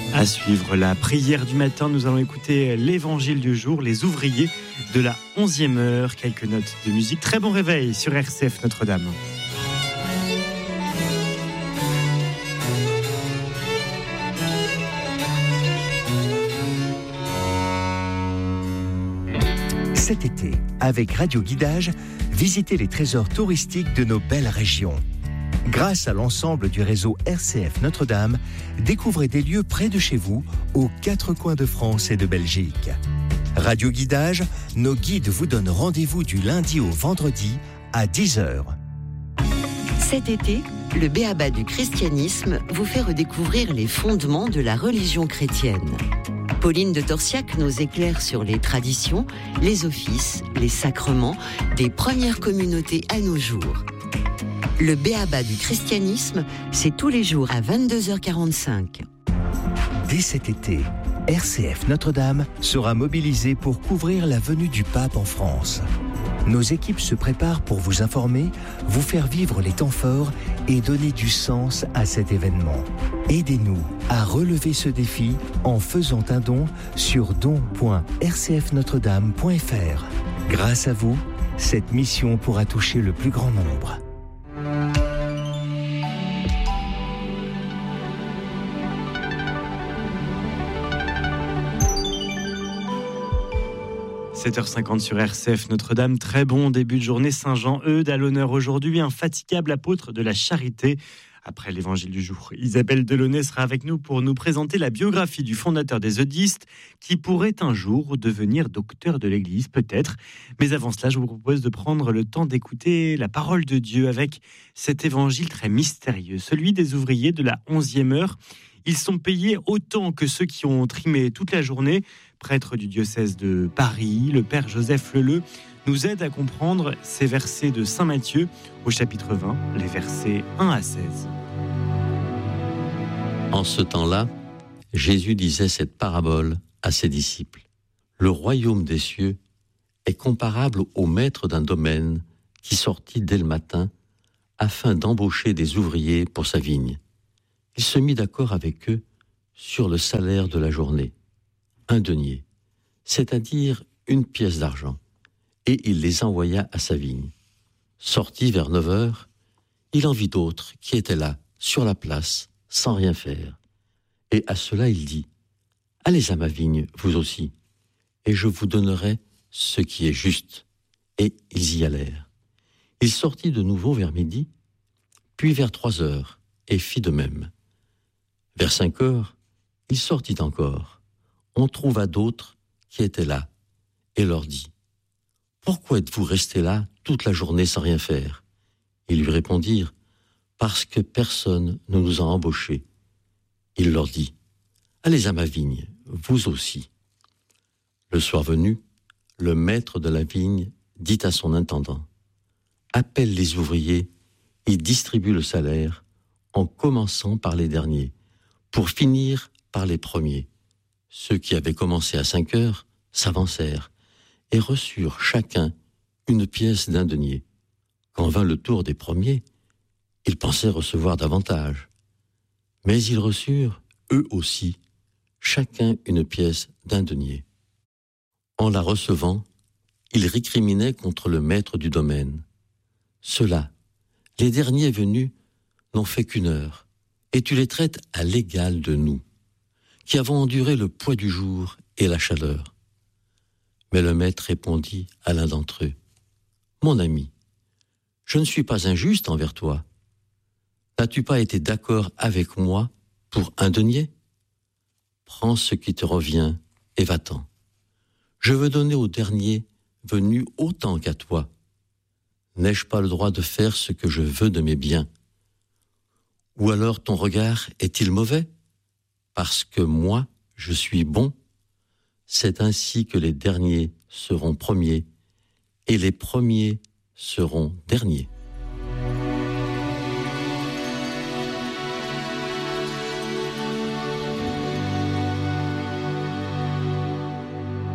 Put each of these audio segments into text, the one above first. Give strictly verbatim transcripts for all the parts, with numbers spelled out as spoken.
À suivre la prière du matin, nous allons écouter l'évangile du jour, les ouvriers de la onzième heure. Quelques notes de musique. Très bon réveil sur R C F Notre-Dame. Cet été, avec Radio Guidage, visitez les trésors touristiques de nos belles régions. Grâce à l'ensemble du réseau R C F Notre-Dame, découvrez des lieux près de chez vous, aux quatre coins de France et de Belgique. Radio Guidage, nos guides vous donnent rendez-vous du lundi au vendredi à dix heures. Cet été, le B.A.B.A. du christianisme vous fait redécouvrir les fondements de la religion chrétienne. Pauline de Torsiac nous éclaire sur les traditions, les offices, les sacrements des premières communautés à nos jours. Le B.A.B.A. du christianisme, c'est tous les jours à vingt-deux heures quarante-cinq. Dès cet été, R C F Notre-Dame sera mobilisée pour couvrir la venue du pape en France. Nos équipes se préparent pour vous informer, vous faire vivre les temps forts et donner du sens à cet événement. Aidez-nous à relever ce défi en faisant un don sur don point r c f notre dame point f r. Grâce à vous, cette mission pourra toucher le plus grand nombre. sept heures cinquante sur R C F Notre-Dame, très bon début de journée. Saint Jean-Eudes à l'honneur aujourd'hui, infatigable apôtre de la charité. Après l'évangile du jour, Isabelle Delaunay sera avec nous pour nous présenter la biographie du fondateur des Eudistes, qui pourrait un jour devenir docteur de l'Église, peut-être. Mais avant cela, je vous propose de prendre le temps d'écouter la parole de Dieu avec cet évangile très mystérieux, celui des ouvriers de la onzième heure. Ils sont payés autant que ceux qui ont trimé toute la journée. Prêtre du diocèse de Paris, le père Joseph Leleu nous aide à comprendre ces versets de saint Matthieu au chapitre vingt, les versets un à seize. En ce temps-là, Jésus disait cette parabole à ses disciples. Le royaume des cieux est comparable au maître d'un domaine qui sortit dès le matin afin d'embaucher des ouvriers pour sa vigne. Il se mit d'accord avec eux sur le salaire de la journée, un denier, c'est-à-dire une pièce d'argent, et il les envoya à sa vigne. Sorti vers neuf heures, il en vit d'autres qui étaient là, sur la place, sans rien faire. Et à cela il dit, « Allez à ma vigne, vous aussi, et je vous donnerai ce qui est juste. » Et ils y allèrent. Il sortit de nouveau vers midi, puis vers trois heures, et fit de même. Vers cinq heures, il sortit encore. On trouva d'autres qui étaient là, et leur dit, « Pourquoi êtes-vous restés là toute la journée sans rien faire ?» Ils lui répondirent, « Parce que personne ne nous a embauchés. » Il leur dit, « Allez à ma vigne, vous aussi. » Le soir venu, le maître de la vigne dit à son intendant, « Appelle les ouvriers et distribue le salaire en commençant par les derniers, pour finir par les premiers. » Ceux qui avaient commencé à cinq heures s'avancèrent et reçurent chacun une pièce d'un denier. Quand vint le tour des premiers, ils pensaient recevoir davantage. Mais ils reçurent, eux aussi, chacun une pièce d'un denier. En la recevant, ils récriminaient contre le maître du domaine. Ceux-là, les derniers venus, n'ont fait qu'une heure, et tu les traites à l'égal de nous, qui avons enduré le poids du jour et la chaleur. Mais le maître répondit à l'un d'entre eux, « Mon ami, je ne suis pas injuste envers toi. N'as-tu pas été d'accord avec moi pour un denier ? Prends ce qui te revient et va-t'en. Je veux donner au dernier venu autant qu'à toi. N'ai-je pas le droit de faire ce que je veux de mes biens ? Ou alors ton regard est-il mauvais ? Parce que moi, je suis bon. C'est ainsi que les derniers seront premiers et les premiers seront derniers. »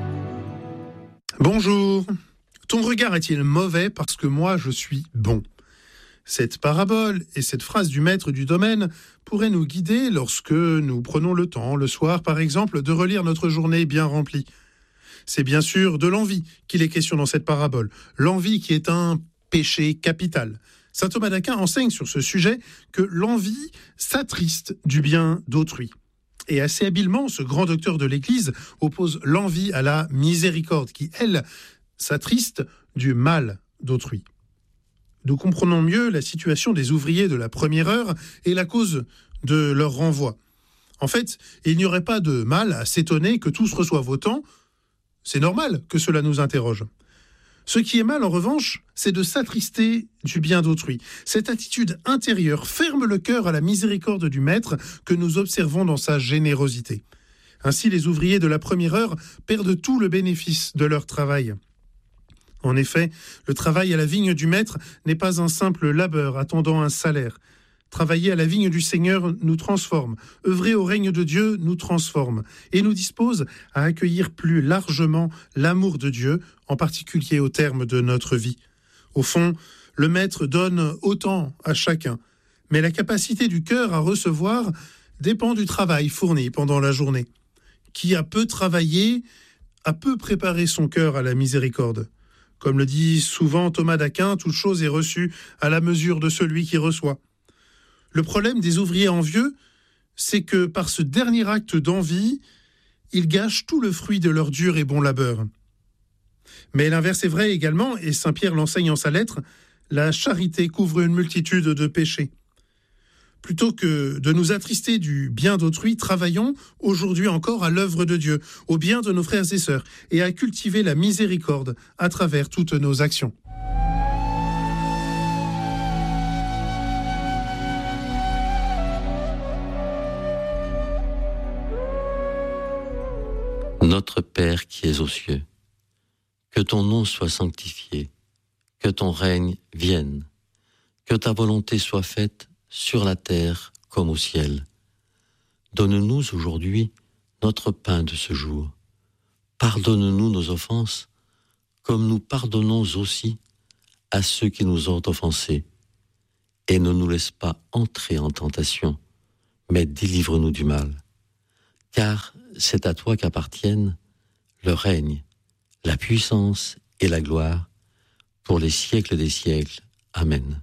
Bonjour. Ton regard est-il mauvais parce que moi je suis bon ? Cette parabole et cette phrase du maître du domaine pourraient nous guider lorsque nous prenons le temps, le soir par exemple, de relire notre journée bien remplie. C'est bien sûr de l'envie qu'il est question dans cette parabole, l'envie qui est un péché capital. Saint Thomas d'Aquin enseigne sur ce sujet que l'envie s'attriste du bien d'autrui. Et assez habilement, ce grand docteur de l'Église oppose l'envie à la miséricorde qui, elle, s'attriste du mal d'autrui. Nous comprenons mieux la situation des ouvriers de la première heure et la cause de leur renvoi. En fait, il n'y aurait pas de mal à s'étonner que tous reçoivent autant. C'est normal que cela nous interroge. Ce qui est mal, en revanche, c'est de s'attrister du bien d'autrui. Cette attitude intérieure ferme le cœur à la miséricorde du Maître que nous observons dans sa générosité. Ainsi, les ouvriers de la première heure perdent tout le bénéfice de leur travail. En effet, le travail à la vigne du Maître n'est pas un simple labeur attendant un salaire. Travailler à la vigne du Seigneur nous transforme. Œuvrer au règne de Dieu nous transforme et nous dispose à accueillir plus largement l'amour de Dieu, en particulier au terme de notre vie. Au fond, le Maître donne autant à chacun, mais la capacité du cœur à recevoir dépend du travail fourni pendant la journée. Qui a peu travaillé, a peu préparé son cœur à la miséricorde. Comme le dit souvent Thomas d'Aquin, toute chose est reçue à la mesure de celui qui reçoit. Le problème des ouvriers envieux, c'est que par ce dernier acte d'envie, ils gâchent tout le fruit de leur dur et bon labeur. Mais l'inverse est vrai également, et saint Pierre l'enseigne en sa lettre, la charité couvre une multitude de péchés. Plutôt que de nous attrister du bien d'autrui, travaillons aujourd'hui encore à l'œuvre de Dieu, au bien de nos frères et sœurs, et à cultiver la miséricorde à travers toutes nos actions. Notre Père qui es aux cieux, que ton nom soit sanctifié, que ton règne vienne, que ta volonté soit faite sur la terre comme au ciel. Donne-nous aujourd'hui notre pain de ce jour. Pardonne-nous nos offenses, comme nous pardonnons aussi à ceux qui nous ont offensés. Et ne nous laisse pas entrer en tentation, mais délivre-nous du mal. Car c'est à toi qu'appartiennent le règne, la puissance et la gloire pour les siècles des siècles. Amen.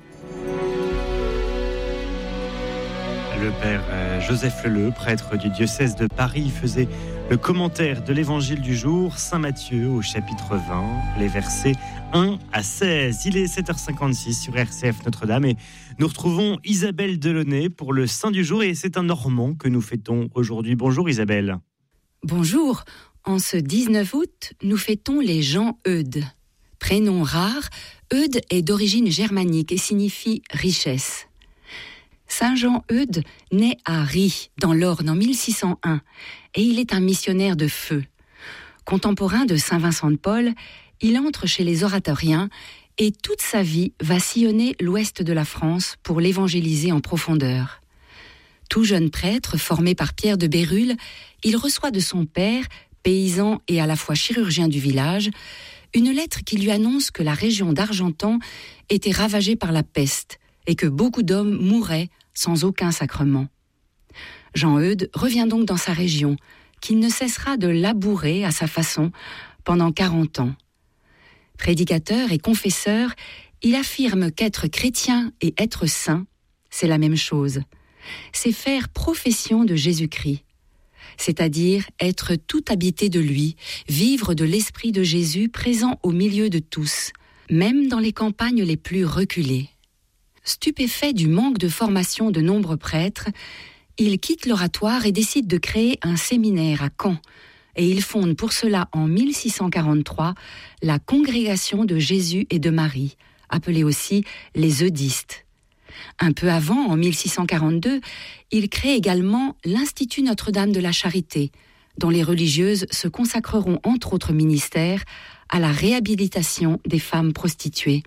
Le père Joseph Leleu, prêtre du diocèse de Paris, faisait le commentaire de l'évangile du jour, Saint Matthieu au chapitre vingt, les versets un à seize. Il est sept heures cinquante-six sur R C F Notre-Dame et nous retrouvons Isabelle Delaunay pour le Saint du jour et c'est un Normand que nous fêtons aujourd'hui. Bonjour Isabelle. Bonjour. En ce dix-neuf août, nous fêtons les Jean Eudes. Prénom rare, Eudes est d'origine germanique et signifie richesse. Saint Jean Eudes naît à Ries, dans l'Orne, en mille six cent un, et il est un missionnaire de feu. Contemporain de Saint Vincent de Paul, il entre chez les oratoriens et toute sa vie va sillonner l'ouest de la France pour l'évangéliser en profondeur. Tout jeune prêtre, formé par Pierre de Bérulle, il reçoit de son père, paysan et à la fois chirurgien du village, une lettre qui lui annonce que la région d'Argentan était ravagée par la peste et que beaucoup d'hommes mouraient sans aucun sacrement. Jean Eudes revient donc dans sa région, qu'il ne cessera de labourer à sa façon pendant quarante ans. Prédicateur et confesseur, il affirme qu'être chrétien et être saint, c'est la même chose. C'est faire profession de Jésus-Christ, c'est-à-dire être tout habité de lui, vivre de l'esprit de Jésus présent au milieu de tous, même dans les campagnes les plus reculées. Stupéfait du manque de formation de nombreux prêtres, il quitte l'oratoire et décide de créer un séminaire à Caen, et il fonde pour cela en mille six cent quarante-trois la Congrégation de Jésus et de Marie, appelée aussi les Eudistes. Un peu avant, en mille six cent quarante-deux, il crée également l'Institut Notre-Dame de la Charité, dont les religieuses se consacreront entre autres ministères à la réhabilitation des femmes prostituées.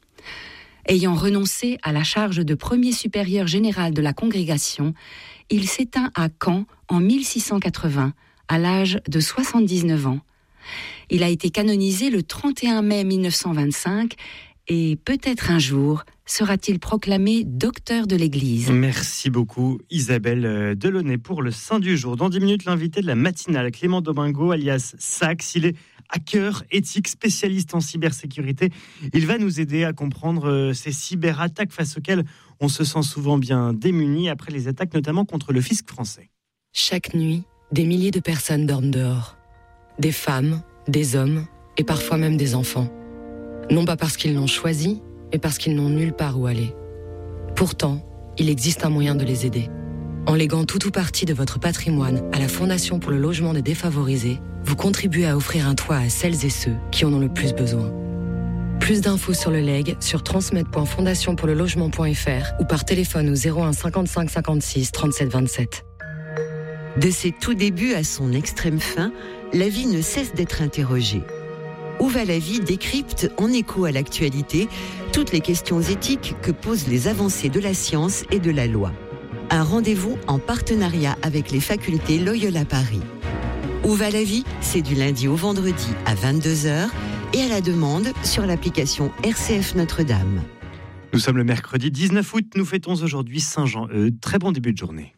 Ayant renoncé à la charge de premier supérieur général de la congrégation, il s'éteint à Caen en mille six cent quatre-vingts, à l'âge de soixante-dix-neuf ans. Il a été canonisé le trente et un mai mille neuf cent vingt-cinq et peut-être un jour, sera-t-il proclamé docteur de l'Église. Merci beaucoup Isabelle Delaunay pour le Saint du jour. Dans dix minutes, l'invité de la matinale, Clément Domingo, alias Sax. Il est hacker éthique, spécialiste en cybersécurité. Il va nous aider à comprendre ces cyberattaques face auxquelles on se sent souvent bien démuni après les attaques notamment contre le fisc français. Chaque nuit, des milliers de personnes dorment dehors. Des femmes, des hommes et parfois même des enfants. Non pas parce qu'ils l'ont choisi, mais parce qu'ils n'ont nulle part où aller. Pourtant, il existe un moyen de les aider. En léguant tout ou partie de votre patrimoine à la Fondation pour le logement des défavorisés, vous contribuez à offrir un toit à celles et ceux qui en ont le plus besoin. Plus d'infos sur le legs sur transmed point fondation pour le logement point f r ou par téléphone au zéro un cinquante-cinq cinquante-six trente-sept vingt-sept. De ses tout débuts à son extrême fin, la vie ne cesse d'être interrogée. Où va la vie décrypte, en écho à l'actualité, toutes les questions éthiques que posent les avancées de la science et de la loi. Un rendez-vous en partenariat avec les facultés Loyola Paris. Où va la vie ? C'est du lundi au vendredi à vingt-deux heures et à la demande sur l'application R C F Notre-Dame. Nous sommes le mercredi dix-neuf août, nous fêtons aujourd'hui Saint-Jean-Eudes. Très bon début de journée.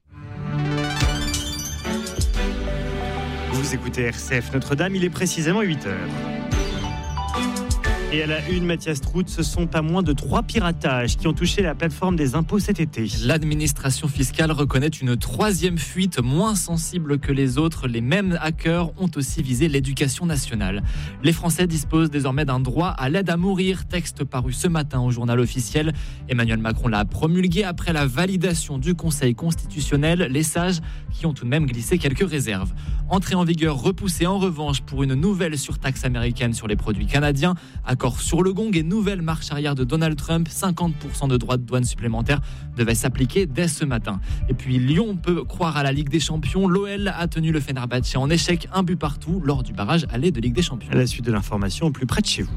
Vous écoutez R C F Notre-Dame, il est précisément huit heures. Et à la une, Mathias Trout, ce sont pas moins de trois piratages qui ont touché la plateforme des impôts cet été. L'administration fiscale reconnaît une troisième fuite moins sensible que les autres. Les mêmes hackers ont aussi visé l'éducation nationale. Les Français disposent désormais d'un droit à l'aide à mourir, texte paru ce matin au journal officiel. Emmanuel Macron l'a promulgué après la validation du Conseil constitutionnel. Les sages qui ont tout de même glissé quelques réserves. Entrée en vigueur repoussée en revanche pour une nouvelle surtaxe américaine sur les produits canadiens. Accord sur le gong et nouvelle marche arrière de Donald Trump. cinquante pour cent de droits de douane supplémentaires devaient s'appliquer dès ce matin. Et puis Lyon peut croire à la Ligue des Champions. L'O L a tenu le Fenerbahçe en échec, un but partout lors du barrage aller de Ligue des Champions. À la suite de l'information au plus près de chez vous.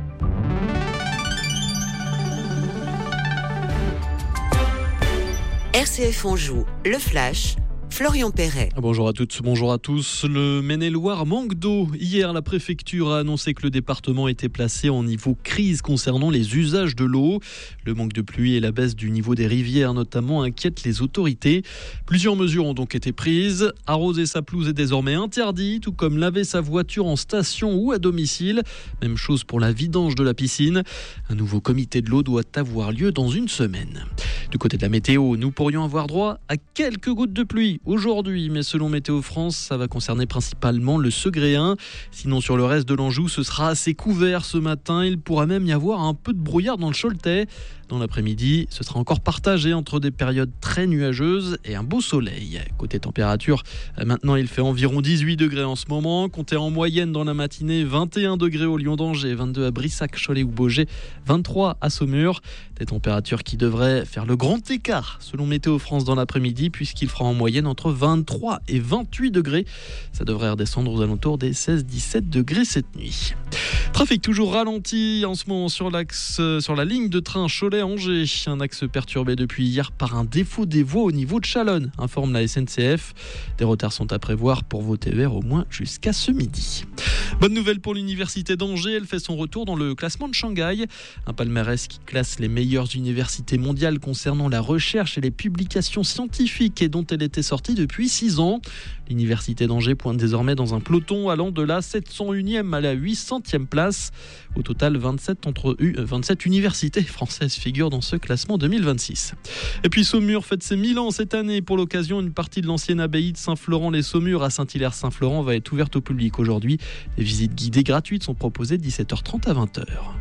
R C F Anjou, le Flash, Florian Perret. Bonjour à toutes, bonjour à tous. Le Maine-et-Loire manque d'eau. Hier, la préfecture a annoncé que le département était placé en niveau crise concernant les usages de l'eau. Le manque de pluie et la baisse du niveau des rivières notamment inquiètent les autorités. Plusieurs mesures ont donc été prises. Arroser sa pelouse est désormais interdit, tout comme laver sa voiture en station ou à domicile. Même chose pour la vidange de la piscine. Un nouveau comité de l'eau doit avoir lieu dans une semaine. Du côté de la météo, nous pourrions avoir droit à quelques gouttes de pluie aujourd'hui, mais selon Météo France, ça va concerner principalement le Segréen. Sinon, sur le reste de l'Anjou, ce sera assez couvert ce matin. Il pourra même y avoir un peu de brouillard dans le Choletais. Dans l'après-midi, ce sera encore partagé entre des périodes très nuageuses et un beau soleil. Côté température, maintenant il fait environ dix-huit degrés en ce moment. Comptez en moyenne dans la matinée vingt et un degrés au Lion d'Angers, vingt-deux à Brissac, Cholet ou Baugé, vingt-trois à Saumur. Des températures qui devraient faire le grand écart selon Météo France dans l'après-midi, puisqu'il fera en moyenne entre vingt-trois et vingt-huit degrés. Ça devrait redescendre aux alentours des seize à dix-sept degrés cette nuit. Trafic toujours ralenti en ce moment sur l'axe, sur la ligne de train Cholet-Angers. Un axe perturbé depuis hier par un défaut des voies au niveau de Chalonne, informe la S N C F. Des retards sont à prévoir pour vos T E R au moins jusqu'à ce midi. Bonne nouvelle pour l'université d'Angers, elle fait son retour dans le classement de Shanghai. Un palmarès qui classe les meilleures universités mondiales concernant la recherche et les publications scientifiques et dont elle était sortie depuis six ans. L'université d'Angers pointe désormais dans un peloton allant de la sept cent unième à la huit centième place. Au total, vingt-sept, entre, vingt-sept universités françaises figurent dans ce classement deux mille vingt-six. Et puis Saumur fête ses mille ans cette année. Pour l'occasion, une partie de l'ancienne abbaye de Saint-Florent-les-Saumur à Saint-Hilaire-Saint-Florent va être ouverte au public aujourd'hui. Des visites guidées gratuites sont proposées de dix-sept heures trente à vingt heures.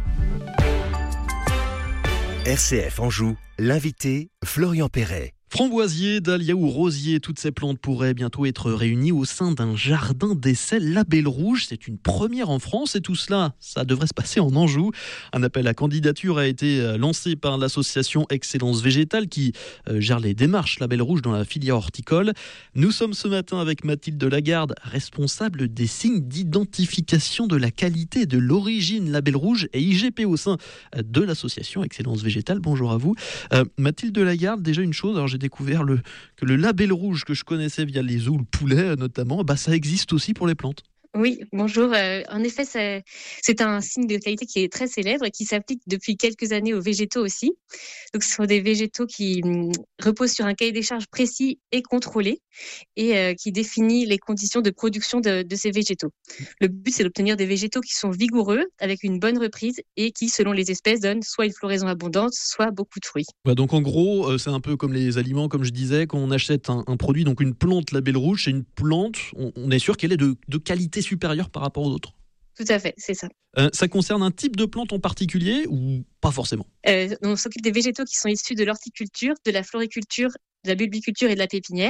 R C F Anjou, l'invité Florian Perret. Framboisier, dahlia ou rosier, toutes ces plantes pourraient bientôt être réunies au sein d'un jardin d'essai Label Rouge. C'est une première en France et tout cela, ça devrait se passer en Anjou. Un appel à candidature a été lancé par l'association Excellence Végétale qui gère les démarches Label Rouge dans la filière horticole. Nous sommes ce matin avec Mathilde Lagarde, responsable des signes d'identification de la qualité et de l'origine Label Rouge et I G P au sein de l'association Excellence Végétale. Bonjour à vous. Euh, Mathilde Lagarde, déjà une chose, alors j'ai découvert le, que le label rouge que je connaissais via les œufs ou le poulet notamment, bah ça existe aussi pour les plantes. Oui, bonjour. Euh, en effet, c'est, c'est un signe de qualité qui est très célèbre et qui s'applique depuis quelques années aux végétaux aussi. Donc, ce sont des végétaux qui hum, reposent sur un cahier des charges précis et contrôlé et euh, qui définit les conditions de production de, de ces végétaux. Le but, c'est d'obtenir des végétaux qui sont vigoureux, avec une bonne reprise et qui, selon les espèces, donnent soit une floraison abondante, soit beaucoup de fruits. Bah donc en gros, euh, c'est un peu comme les aliments, comme je disais, quand on achète un, un produit, donc une plante label rouge, c'est une plante, on, on est sûr qu'elle est de, de qualité supérieure par rapport aux autres. Tout à fait, c'est ça. Euh, ça concerne un type de plante en particulier ou pas forcément? Euh, on s'occupe des végétaux qui sont issus de l'horticulture, de la floriculture, de la bulbiculture et de la pépinière.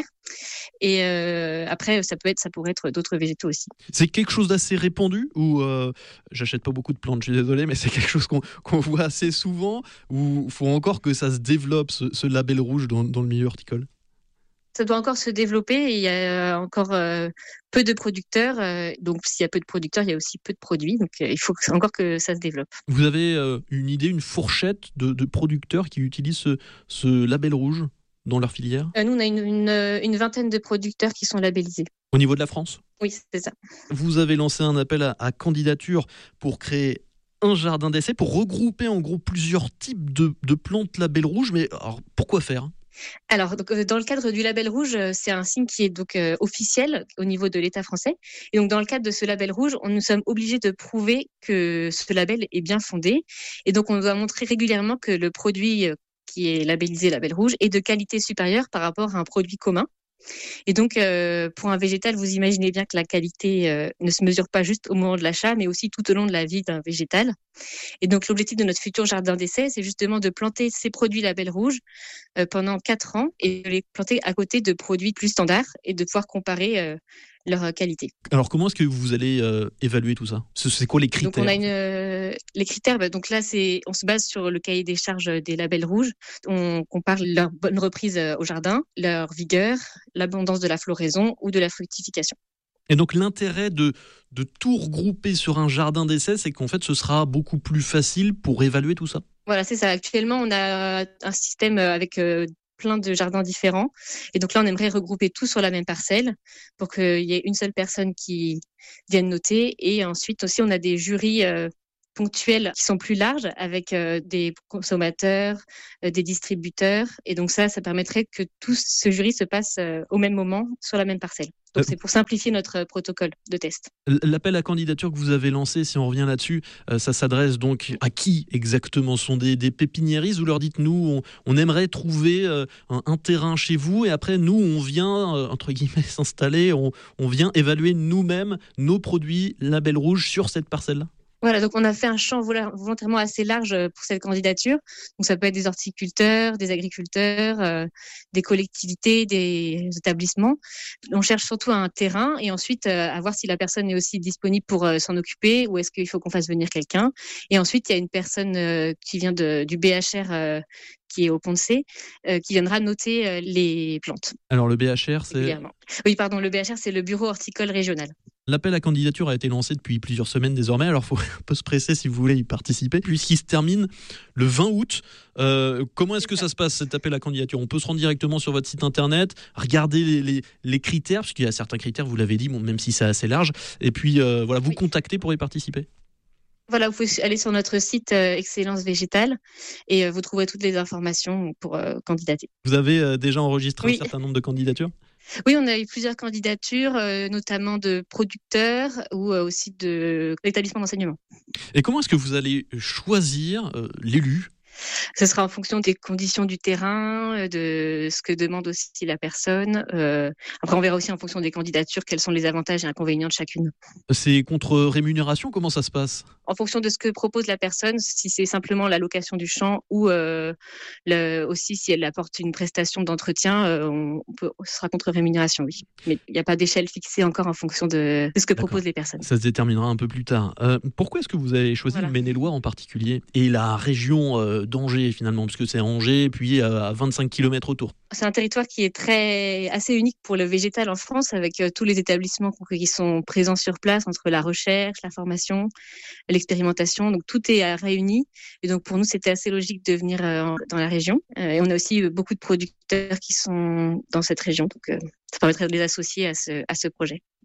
Et euh, après, ça peut être, ça pourrait être d'autres végétaux aussi. C'est quelque chose d'assez répandu ou euh, j'achète pas beaucoup de plantes, je suis désolé, mais c'est quelque chose qu'on, qu'on voit assez souvent ou il faut encore que ça se développe, ce, ce label rouge dans, dans le milieu horticole? Ça doit encore se développer et il y a encore euh, peu de producteurs. Euh, donc, s'il y a peu de producteurs, il y a aussi peu de produits. Donc, euh, il faut encore que ça se développe. Vous avez euh, une idée, une fourchette de, de producteurs qui utilisent ce, ce label rouge dans leur filière? euh, Nous, on a une, une, une vingtaine de producteurs qui sont labellisés. Au niveau de la France? Oui, c'est ça. Vous avez lancé un appel à, à candidature pour créer un jardin d'essai, pour regrouper en gros plusieurs types de, de plantes label rouge. Mais alors, pourquoi faire? Alors, donc, dans le cadre du label rouge, c'est un signe qui est donc euh, officiel au niveau de l'État français. Et donc, dans le cadre de ce label rouge, on, nous sommes obligés de prouver que ce label est bien fondé. Et donc, on doit montrer régulièrement que le produit qui est labellisé label rouge est de qualité supérieure par rapport à un produit commun. Et donc, euh, pour un végétal, vous imaginez bien que la qualité euh, ne se mesure pas juste au moment de l'achat, mais aussi tout au long de la vie d'un végétal. Et donc, l'objectif de notre futur jardin d'essai, c'est justement de planter ces produits label rouge euh, pendant quatre ans et de les planter à côté de produits plus standards et de pouvoir comparer euh, leur qualité. Alors, comment est-ce que vous allez euh, évaluer tout ça? C'est quoi les critères? Donc, on a une, euh, les critères, bah, donc là, c'est, on se base sur le cahier des charges des labels rouges. On compare leur bonne reprise au jardin, leur vigueur, l'abondance de la floraison ou de la fructification. Et donc, l'intérêt de, de tout regrouper sur un jardin d'essai, c'est qu'en fait, ce sera beaucoup plus facile pour évaluer tout ça? Voilà, c'est ça. Actuellement, on a un système avec euh, plein de jardins différents. Et donc là, on aimerait regrouper tout sur la même parcelle pour qu'il y ait une seule personne qui vienne noter. Et ensuite aussi, on a des jurys euh, ponctuels qui sont plus larges avec euh, des consommateurs, euh, des distributeurs. Et donc ça, ça permettrait que tout ce jury se passe euh, au même moment sur la même parcelle. Donc c'est pour simplifier notre protocole de test. L'appel à candidature que vous avez lancé, si on revient là-dessus, euh, ça s'adresse donc à qui exactement? Ce sont des, des pépiniéristes? Vous leur dites, nous, on, on aimerait trouver euh, un, un terrain chez vous et après, nous, on vient, euh, entre guillemets, s'installer, on, on vient évaluer nous-mêmes nos produits label rouge sur cette parcelle-là? Voilà, donc on a fait un champ volontairement assez large pour cette candidature. Donc ça peut être des horticulteurs, des agriculteurs, euh, des collectivités, des établissements. On cherche surtout un terrain et ensuite euh, à voir si la personne est aussi disponible pour euh, s'en occuper ou est-ce qu'il faut qu'on fasse venir quelqu'un. Et ensuite, il y a une personne euh, qui vient de, du B H R euh, qui est au Pont de C, euh, qui viendra noter euh, les plantes. Alors le B H R, c'est... Oui, pardon, le B H R, c'est le Bureau horticole régional. L'appel à candidature a été lancé depuis plusieurs semaines désormais, alors il faut un peu se presser si vous voulez y participer, puisqu'il se termine le vingt août. Euh, comment est-ce que ça se passe, cet appel à candidature? On peut se rendre directement sur votre site internet, regarder les, les, les critères, parce qu'il y a certains critères, vous l'avez dit, bon, même si c'est assez large, et puis euh, voilà, vous oui. contacter pour y participer. Voilà, vous pouvez aller sur notre site euh, Excellence Végétale et euh, vous trouverez toutes les informations pour euh, candidater. Vous avez euh, déjà enregistré oui. un certain nombre de candidatures? Oui, on a eu plusieurs candidatures, euh, notamment de producteurs ou euh, aussi de d'établissements d'enseignement. Et comment est-ce que vous allez choisir euh, l'élu? Ce sera en fonction des conditions du terrain, de ce que demande aussi la personne. Euh, après, on verra aussi en fonction des candidatures quels sont les avantages et inconvénients de chacune. C'est contre rémunération? Comment ça se passe? En fonction de ce que propose la personne, si c'est simplement la location du champ ou euh, le, aussi si elle apporte une prestation d'entretien, euh, on, on peut, ce sera contre rémunération, oui. Mais il n'y a pas d'échelle fixée encore en fonction de, de ce que D'accord. proposent les personnes. Ça se déterminera un peu plus tard. Euh, pourquoi est-ce que vous avez choisi voilà. le Maine-et-Loire en particulier et la région euh, d'Angers finalement, puisque c'est Angers, puis à vingt-cinq kilomètres autour? C'est un territoire qui est très, assez unique pour le végétal en France, avec euh, tous les établissements qui sont présents sur place, entre la recherche, la formation, l'expérimentation. Donc tout est réuni. Et donc pour nous, c'était assez logique de venir euh, dans la région. Euh, et on a aussi euh, beaucoup de producteurs qui sont dans cette région. Donc euh, ça permettrait de les associer à ce, à ce projet.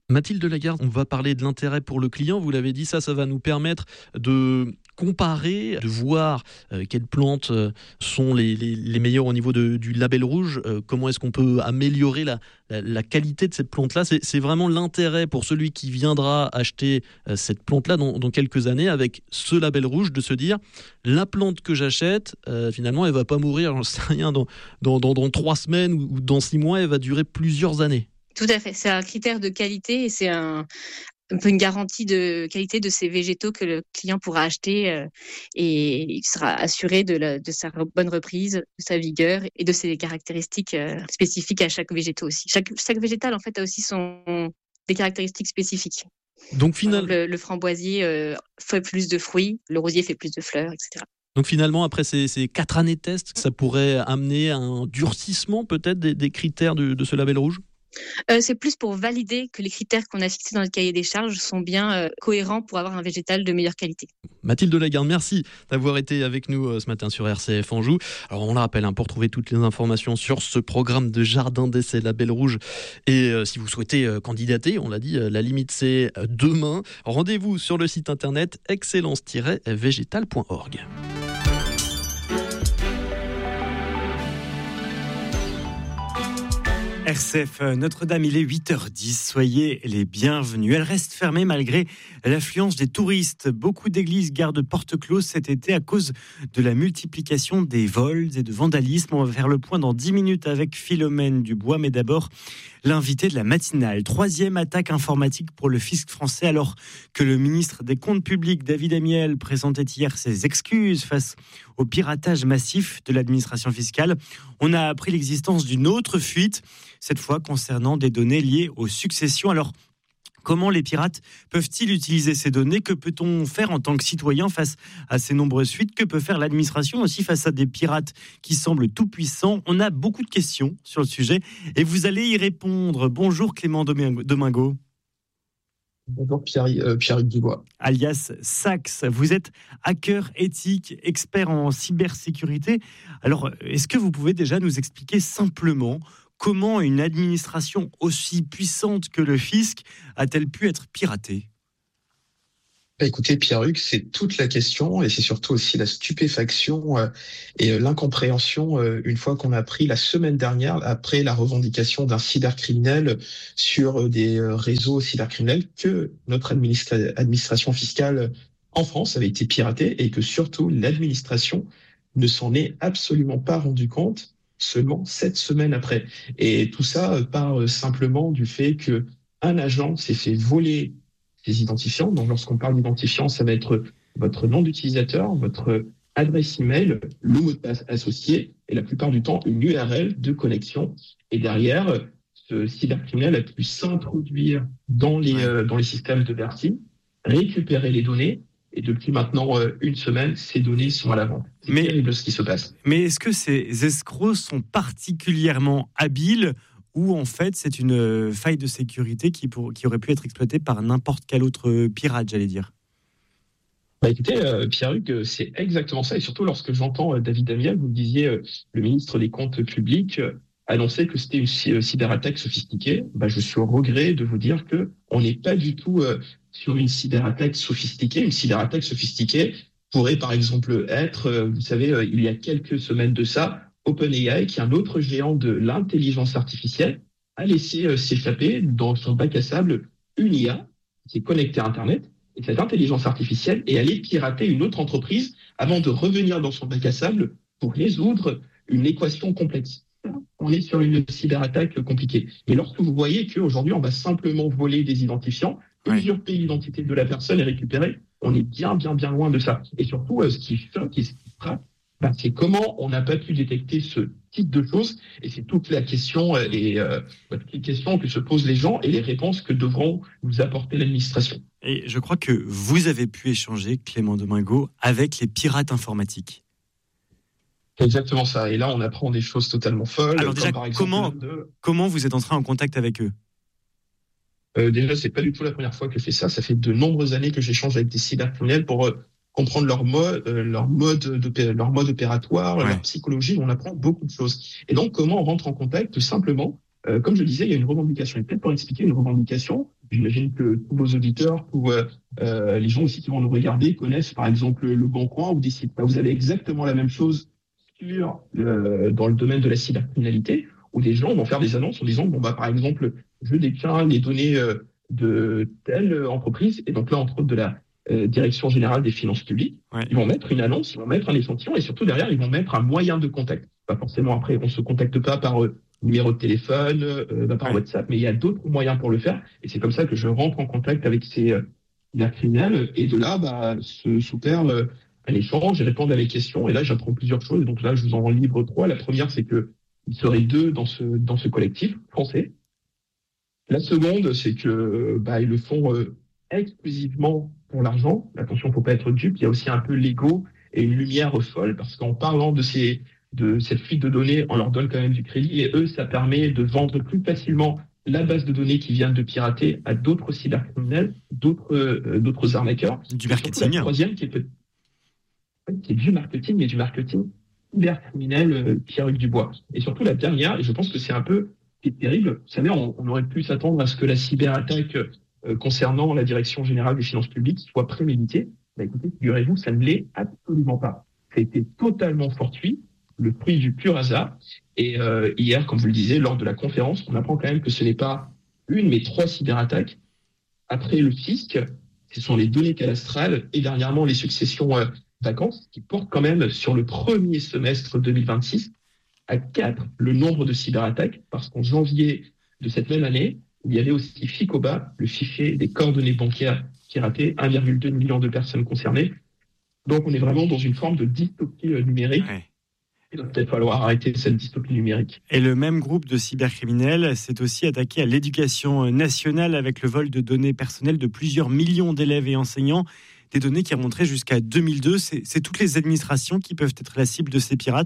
Mathilde Lagarde, on va parler de l'intérêt pour le client. Vous l'avez dit, ça, ça va nous permettre de comparer, de voir euh, quelles plantes euh, sont les, les, les meilleures au niveau de, du label rouge. Euh, comment est-ce qu'on peut améliorer la, la, la qualité de cette plante-là. C'est, c'est vraiment l'intérêt pour celui qui viendra acheter euh, cette plante-là dans, dans quelques années avec ce label rouge, de se dire la plante que j'achète, euh, finalement, elle ne va pas mourir, j'en sais rien, dans, dans, dans, dans trois semaines ou, ou dans six mois, elle va durer plusieurs années. Tout à fait. C'est un critère de qualité et c'est un, un peu une garantie de qualité de ces végétaux que le client pourra acheter euh, et il sera assuré de, la, de sa bonne reprise, de sa vigueur et de ses caractéristiques euh, spécifiques à chaque végétal aussi. Chaque, chaque végétal, en fait, a aussi son, des caractéristiques spécifiques. Donc, finalement, le, le framboisier euh, fait plus de fruits, le rosier fait plus de fleurs, et cetera. Donc finalement, après ces, ces quatre années de test, ça pourrait amener à un durcissement peut-être des, des critères de, de ce label rouge ? Euh, c'est plus pour valider que les critères qu'on a fixés dans le cahier des charges sont bien euh, cohérents pour avoir un végétal de meilleure qualité. Mathilde Lagarde, merci d'avoir été avec nous euh, ce matin sur R C F Anjou. Alors on le rappelle, hein, pour trouver toutes les informations sur ce programme de jardin d'essai Label Rouge et euh, si vous souhaitez euh, candidater, on l'a dit, euh, la limite c'est euh, demain. Rendez-vous sur le site internet excellence tiret végétal point org. R C F Notre-Dame, il est huit heures dix, soyez les bienvenus. Elle reste fermée malgré l'affluence des touristes. Beaucoup d'églises gardent porte close cet été à cause de la multiplication des vols et de vandalisme. On va faire le point dans dix minutes avec Philomène Dubois, mais d'abord l'invité de la matinale. Troisième attaque informatique pour le fisc français alors que le ministre des Comptes publics, David Amiel, présentait hier ses excuses face au piratage massif de l'administration fiscale. On a appris l'existence d'une autre fuite, cette fois concernant des données liées aux successions. Alors, comment les pirates peuvent-ils utiliser ces données ? Que peut-on faire en tant que citoyen face à ces nombreuses fuites ? Que peut faire l'administration aussi face à des pirates qui semblent tout-puissants ? On a beaucoup de questions sur le sujet et vous allez y répondre. Bonjour Clément Domingo. Bonjour Pierre, euh, Pierre Dubois. Alias Sax, vous êtes hacker éthique, expert en cybersécurité. Alors, est-ce que vous pouvez déjà nous expliquer simplement comment une administration aussi puissante que le fisc a-t-elle pu être piratée ? Bah écoutez, Pierre-Hugues, c'est toute la question et c'est surtout aussi la stupéfaction euh, et euh, l'incompréhension euh, une fois qu'on a appris la semaine dernière, après la revendication d'un cybercriminel sur euh, des euh, réseaux cybercriminels, que notre administra- administration fiscale en France avait été piratée et que surtout l'administration ne s'en est absolument pas rendu compte seulement sept semaines après. Et tout ça euh, part euh, simplement du fait que un agent s'est fait voler des identifiants. Donc, lorsqu'on parle d'identifiants, ça va être votre nom d'utilisateur, votre adresse email, le mot de passe associé et la plupart du temps une U R L de connexion. Et derrière, ce cybercriminel a pu s'introduire dans les, euh, dans les systèmes de Bercy, récupérer les données. Et depuis maintenant euh, une semaine, ces données sont à la vente. C'est mais, terrible ce qui se passe. Mais est-ce que ces escrocs sont particulièrement habiles ou en fait c'est une faille de sécurité qui, pour, qui aurait pu être exploitée par n'importe quel autre pirate, j'allais dire ? Bah écoutez, euh, Pierre-Hugues, c'est exactement ça. Et surtout lorsque j'entends euh, David Amiel, vous le disiez, euh, le ministre des Comptes publics, euh, annoncer que c'était une c- cyberattaque sophistiquée. Bah, je suis au regret de vous dire que on n'est pas du tout euh, sur une cyberattaque sophistiquée. Une cyberattaque sophistiquée pourrait par exemple être, euh, vous savez, euh, il y a quelques semaines de ça, OpenAI, qui est un autre géant de l'intelligence artificielle, a laissé euh, s'échapper dans son bac à sable une I A qui est connectée à Internet. Et cette intelligence artificielle est allée pirater une autre entreprise avant de revenir dans son bac à sable pour résoudre une équation complexe. On est sur une cyberattaque compliquée. Et lorsque vous voyez qu'aujourd'hui, on va simplement voler des identifiants, usurper l'identité de la personne et récupérer, on est bien, bien, bien loin de ça. Et surtout, ce qui choque et ce qui frappe, ben, c'est comment on n'a pas pu détecter ce type de choses. Et c'est toute la question et euh, toutes les questions que se posent les gens et les réponses que devront nous apporter l'administration. Et je crois que vous avez pu échanger, Clément Domingo, avec les pirates informatiques. C'est exactement ça. Et là, on apprend des choses totalement folles. Alors déjà, par exemple, comment, de... comment vous êtes entré en contact avec eux ? euh, Déjà, c'est pas du tout la première fois que je fais ça. Ça fait de nombreuses années que j'échange avec des cybercriminels pour euh, comprendre leur mode, euh, leur mode, de, leur mode opératoire, ouais. leur psychologie. On apprend beaucoup de choses. Et donc, comment on rentre en contact ? Tout simplement, euh, comme je le disais, il y a une revendication. Et peut-être pour expliquer une revendication, j'imagine que tous vos auditeurs, tous euh, euh, les gens aussi qui vont nous regarder connaissent par exemple Le Bon Coin ou des sites. Bah, vous avez exactement la même chose sur, euh, dans le domaine de la cybercriminalité, où des gens vont faire des annonces en disant, bon, bah, par exemple, je détiens les données euh, de telle entreprise, et donc là, entre autres, de la euh, Direction Générale des Finances Publiques. Ouais. Ils vont mettre une annonce, ils vont mettre un échantillon, et surtout derrière, ils vont mettre un moyen de contact. Pas forcément après, on se contacte pas par euh, numéro de téléphone, euh, bah, par ouais. WhatsApp, mais il y a d'autres moyens pour le faire, et c'est comme ça que je rentre en contact avec ces euh, criminels, et de là, bah, se s'opère euh, un échange, ils répondent à mes questions, et là, j'apprends plusieurs choses, donc là, je vous en livre trois. La première, c'est que il serait deux dans ce, dans ce collectif français. La seconde, c'est que bah, ils le font euh, exclusivement pour l'argent. Attention, faut pas être dupe. Il y a aussi un peu l'ego et une lumière folle, parce qu'en parlant de ces de cette fuite de données, on leur donne quand même du crédit, et eux, ça permet de vendre plus facilement la base de données qui vient de pirater à d'autres cybercriminels, d'autres euh, d'autres arnaqueurs. Du marketing. La troisième, qui est, peut- qui est du marketing, mais du marketing cybercriminel, euh, Pierre-Hugues Dubois. Et surtout la dernière, et je pense que c'est un peu qui est terrible. Vous savez, on, on aurait pu s'attendre à ce que la cyberattaque euh, concernant la Direction Générale des Finances Publiques soit préméditée. Bah, écoutez, figurez-vous, ça ne l'est absolument pas. Ça a été totalement fortuit, le fruit du pur hasard. Et euh, hier, comme vous le disiez, lors de la conférence, on apprend quand même que ce n'est pas une, mais trois cyberattaques. Après le fisc, ce sont les données cadastrales et dernièrement les successions euh, vacances qui portent quand même sur le premier semestre deux mille vingt-six à quatre le nombre de cyberattaques, parce qu'en janvier de cette même année, il y avait aussi FICOBA, le fichier des coordonnées bancaires piraté, un virgule deux million de personnes concernées. Donc on est vraiment dans une forme de dystopie numérique. Ouais. Il va peut-être falloir arrêter cette dystopie numérique. Et le même groupe de cybercriminels s'est aussi attaqué à l'éducation nationale avec le vol de données personnelles de plusieurs millions d'élèves et enseignants, des données qui remonteraient jusqu'à deux mille deux. C'est, c'est toutes les administrations qui peuvent être la cible de ces pirates ?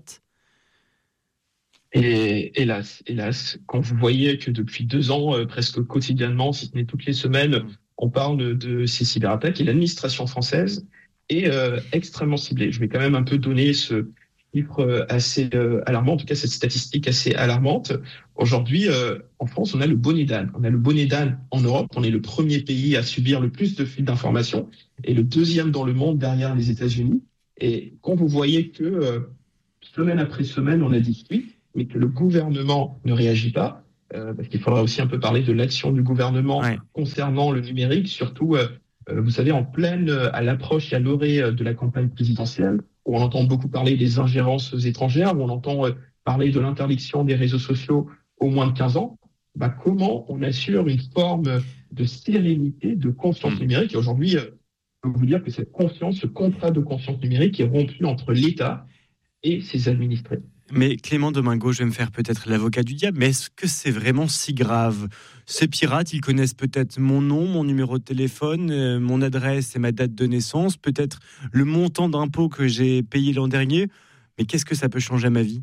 Et hélas, hélas, quand vous voyez que depuis deux ans, euh, presque quotidiennement, si ce n'est toutes les semaines, on parle de ces cyberattaques, et l'administration française est euh, extrêmement ciblée. Je vais quand même un peu donner ce chiffre assez euh, alarmant, en tout cas cette statistique assez alarmante. Aujourd'hui, euh, en France, on a le bonnet d'âne. On a le bonnet d'âne en Europe. On est le premier pays à subir le plus de fuites d'informations et le deuxième dans le monde derrière les États-Unis. Et quand vous voyez que euh, semaine après semaine, on a des fuites, mais que le gouvernement ne réagit pas, euh, parce qu'il faudra aussi un peu parler de l'action du gouvernement ouais. concernant le numérique, surtout, euh, euh, vous savez, en pleine, euh, à l'approche et à l'orée euh, de la campagne présidentielle, où on entend beaucoup parler des ingérences étrangères, où on entend euh, parler de l'interdiction des réseaux sociaux aux moins de quinze ans, bah, comment on assure une forme de sérénité, de confiance mmh. numérique. Et aujourd'hui, euh, je peux vous dire que cette confiance, ce contrat de confiance numérique est rompu entre l'État et ses administrés. Mais Clément Domingo, je vais me faire peut-être l'avocat du diable, mais est-ce que c'est vraiment si grave ? Ces pirates, ils connaissent peut-être mon nom, mon numéro de téléphone, euh, mon adresse et ma date de naissance, peut-être le montant d'impôt que j'ai payé l'an dernier, mais qu'est-ce que ça peut changer à ma vie ?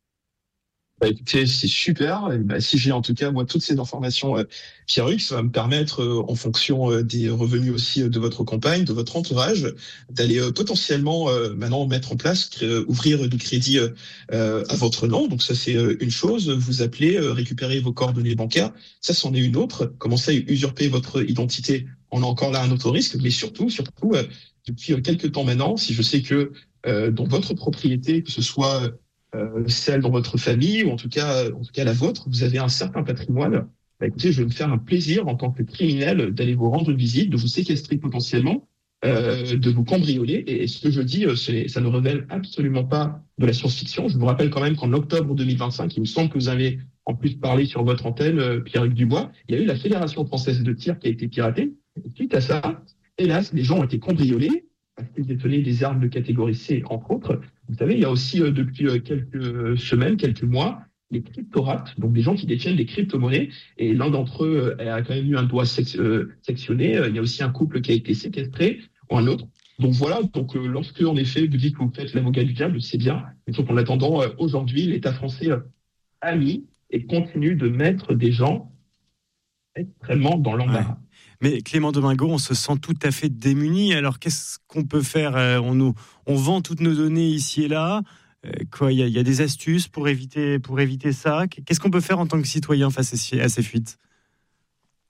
Bah écoutez, c'est super. Et bah, si j'ai en tout cas moi toutes ces informations, euh, Pierre-Hugues, ça va me permettre, euh, en fonction euh, des revenus aussi euh, de votre compagne, de votre entourage, d'aller euh, potentiellement euh, maintenant mettre en place, euh, ouvrir du crédit euh, à votre nom. Donc ça c'est euh, une chose. Vous appelez, euh, récupérer vos coordonnées bancaires. Ça c'en est une autre. Commencer à usurper votre identité. On a encore là un autre risque, mais surtout, surtout euh, depuis euh, quelques temps maintenant, si je sais que euh, dans votre propriété, que ce soit euh, Euh, celle dans votre famille, ou en tout cas, en tout cas la vôtre, vous avez un certain patrimoine, bah, écoutez, je vais me faire un plaisir en tant que criminel d'aller vous rendre une visite, de vous séquestrer potentiellement, euh, de vous cambrioler. Et, et ce que je dis, c'est, ça ne révèle absolument pas de la science-fiction. Je vous rappelle quand même qu'en octobre deux mille vingt-cinq, il me semble que vous avez en plus parlé sur votre antenne, euh, Pierre-Hugues Dubois, il y a eu la Fédération française de tir qui a été piratée. Et suite à ça, hélas, les gens ont été cambriolés, parce qu'ils détenaient des armes de catégorie C, entre autres. Vous savez, il y a aussi, euh, depuis euh, quelques semaines, quelques mois, les cryptorates, donc des gens qui détiennent des crypto-monnaies, et l'un d'entre eux euh, a quand même eu un doigt sec- euh, sectionné. Euh, il y a aussi un couple qui a été séquestré, ou un autre. Donc voilà, donc euh, lorsque, en effet, vous dites que vous faites l'avocat du diable, c'est bien. Mais donc, en attendant, euh, aujourd'hui, l'État français euh, a mis et continue de mettre des gens extrêmement dans l'embarras. Ouais. Mais Clément Domingo, on se sent tout à fait démuni. Alors qu'est-ce qu'on peut faire ? on, nous, on vend toutes nos données ici et là. Euh, quoi, il y, y a des astuces pour éviter, pour éviter ça. Qu'est-ce qu'on peut faire en tant que citoyen face à ces fuites ?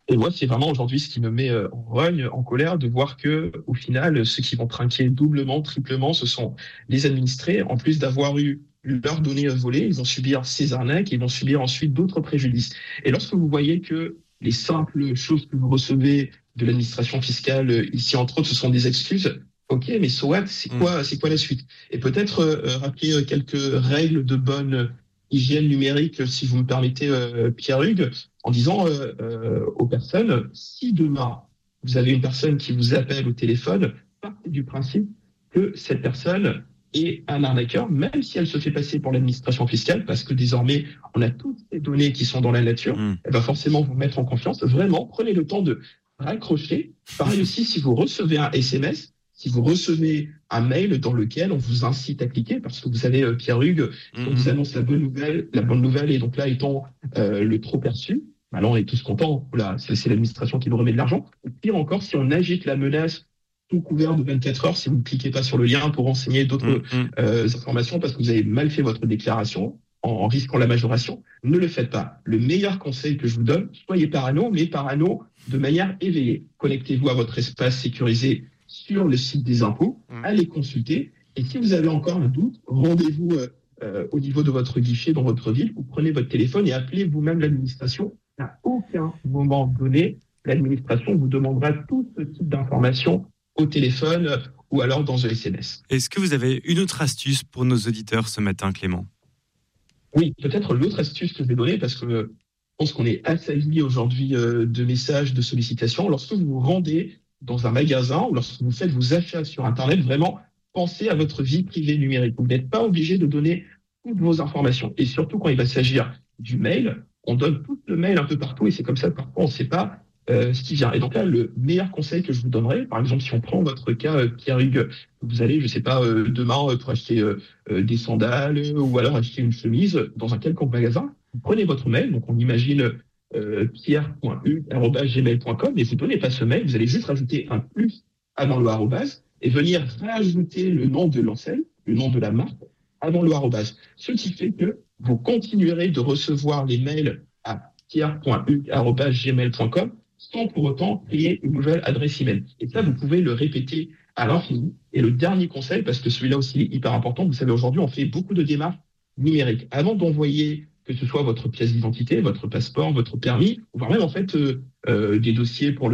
Et moi, c'est vraiment aujourd'hui ce qui me met en rogne, en colère, de voir que, au final, ceux qui vont trinquer doublement, triplement, ce sont les administrés. En plus d'avoir eu leurs données volées, ils vont subir ces arnaques et ils vont subir ensuite d'autres préjudices. Et lorsque vous voyez que les simples choses que vous recevez de l'administration fiscale, ici entre autres, ce sont des excuses, ok, mais so what, c'est quoi, c'est quoi la suite? Et peut-être euh, rappeler quelques règles de bonne hygiène numérique, si vous me permettez, euh, Pierre-Hugues, en disant euh, euh, aux personnes, si demain vous avez une personne qui vous appelle au téléphone, partez du principe que cette personne est un arnaqueur, même si elle se fait passer pour l'administration fiscale, parce que désormais on a toutes ces données qui sont dans la nature, mmh. elle va forcément vous mettre en confiance. Vraiment, prenez le temps de raccrocher. Pareil aussi, si vous recevez un S M S, si vous recevez un mail dans lequel on vous incite à cliquer, parce que vous savez, Pierre-Hugues, mmh. on vous annonce la bonne nouvelle, la bonne nouvelle, et donc là étant euh, le trop perçu, alors on est tous contents, là, c'est, c'est l'administration qui nous remet de l'argent. Ou pire encore, si on agite la menace sous couvert de vingt-quatre heures, si vous ne cliquez pas sur le lien pour renseigner d'autres mmh. euh, informations, parce que vous avez mal fait votre déclaration, en, en risquant la majoration, ne le faites pas. Le meilleur conseil que je vous donne, soyez parano, mais parano de manière éveillée. Connectez-vous à votre espace sécurisé sur le site des impôts, allez consulter, et si vous avez encore un doute, rendez-vous euh, euh, au niveau de votre guichet dans votre ville, ou prenez votre téléphone et appelez vous-même l'administration. À aucun moment donné, l'administration vous demandera tout ce type d'informations au téléphone euh, ou alors dans un S M S. Est-ce que vous avez une autre astuce pour nos auditeurs ce matin, Clément? Oui, peut-être l'autre astuce que je vais donner, parce que je pense qu'on est assailli aujourd'hui euh, de messages, de sollicitations. Lorsque vous vous rendez dans un magasin ou lorsque vous faites vos achats sur Internet, vraiment, pensez à votre vie privée numérique. Vous n'êtes pas obligé de donner toutes vos informations. Et surtout, quand il va s'agir du mail, on donne tout le mail un peu partout et c'est comme ça que parfois on ne sait pas euh, ce qui vient. Et donc là, le meilleur conseil que je vous donnerais, par exemple, si on prend votre cas, euh, Pierre-Hugues, vous allez, je ne sais pas, euh, demain euh, pour acheter euh, euh, des sandales euh, ou alors acheter une chemise dans un quelconque magasin, vous prenez votre mail, donc on imagine euh, pierre point hugues arobase gmail point com, et vous ne donnez pas ce mail, vous allez juste rajouter un plus avant le arrobase et venir rajouter le nom de l'enseigne, le nom de la marque, avant le arrobase. Ce qui fait que vous continuerez de recevoir les mails à pierre point hugues arobase gmail point com sans pour autant créer une nouvelle adresse email. Et ça, vous pouvez le répéter à l'infini. Et le dernier conseil, parce que celui-là aussi est hyper important, vous savez, aujourd'hui, on fait beaucoup de démarches numériques. Avant d'envoyer que ce soit votre pièce d'identité, votre passeport, votre permis, voire même en fait euh, euh, des dossiers pour le